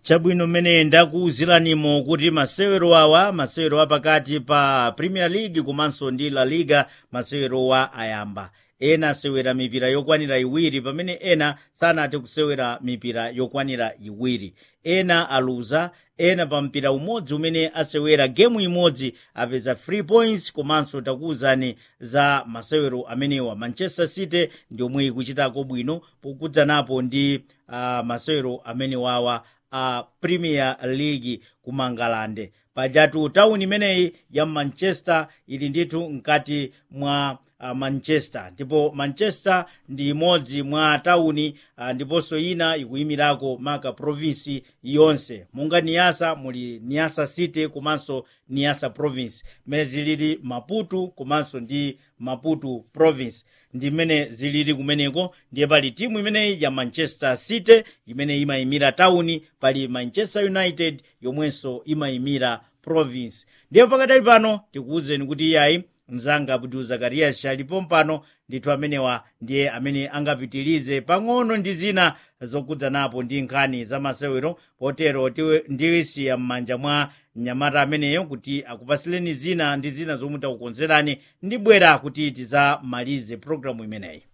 Chabwino mmene ndakuwuziranimo kuti masewero apakati pa Premier League komanso ndi La Liga masewerowa ayamba. Ena asewera mipira yokwanira iwiri pamene ena sanathe kusewera mipira yokwanira iwiri. Ena aluza, ena pa mpira umodzi umene asewera gemu imodzi apeza 3 points. Komanso takuwuzani za masewero amenewa. Manchester City ndi omwe ikuchitako bwino pokudzanapo ndi masewero amenewawa Premier League kumangalande. Pajatu town imeneyi ya Manchester ili ndithu mkati mwa Manchester, ndipo Manchester ndi imodzi mwa tauni ndiponso ina ikuyimirako maka province yonse. Monga Niassa muli Niassa City komanso Niassa Province, mene zilili Maputo komanso ndi Maputo Province ndi mene zilili kumeneko. Ndiye pali timu imeneyi ya Manchester City imene imayimira tauni, pali Manchester United yomwenso imayimira province. Ndiye pakadali pano tikuwuzeni kuti iyayi mzanga Abdul Zakarias alipo mpano ndithu amenewa ndiye amene angapitilize pang'ono ndi zina zokudzanapo ndi nkhani za masewero. Potero ndiwisiya m'manja mwa mnyamata ameneyo kuti akupasileni zina ndi zina zomwe takukonzerani ndi bwera kuti tizamalize programu imeneyi.